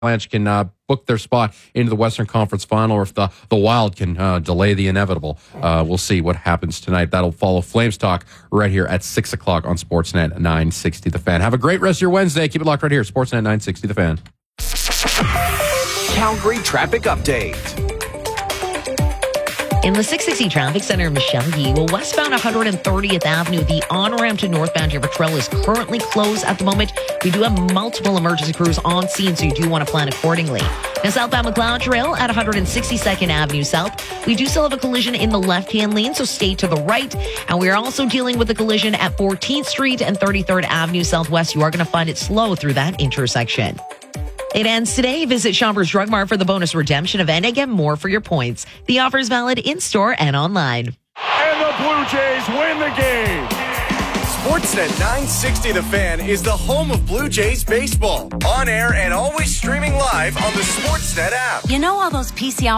Avalanche can book their spot into the Western Conference Final, or if the Wild can delay the inevitable. We'll see what happens tonight. That'll follow Flames Talk right here at 6 o'clock on Sportsnet 960 The Fan. Have a great rest of your Wednesday. Keep it locked right here, Sportsnet 960 The Fan. Calgary Traffic Update. In the 660 Traffic Center, Michelle Yee, westbound 130th Avenue, the on-ramp to northbound River Trail is currently closed at the moment. We do have multiple emergency crews on scene, so you do want to plan accordingly. Now, southbound McLeod Trail at 162nd Avenue South. We do still have a collision in the left-hand lane, so stay to the right. And we are also dealing with a collision at 14th Street and 33rd Avenue Southwest. You are going to find it slow through that intersection. It ends today. Visit Shoppers Drug Mart for the bonus redemption event and get more for your points. The offer is valid in-store and online. And the Blue Jays win the game. Sportsnet 960 The Fan is the home of Blue Jays baseball. On air and always streaming live on the Sportsnet app. You know all those PC